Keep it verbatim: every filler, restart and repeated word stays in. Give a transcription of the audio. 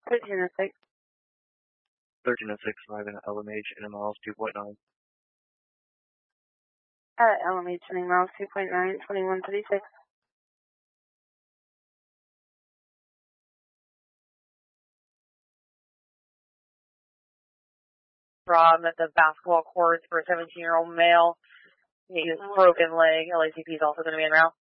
thirteen and six. thirteen and six, five in L M H, and miles two point nine. At L M H, turning miles two point nine, twenty-one thirty-six. Rob at the basketball courts for a seventeen-year-old male. He's broken leg. L A C P is also going to be en route.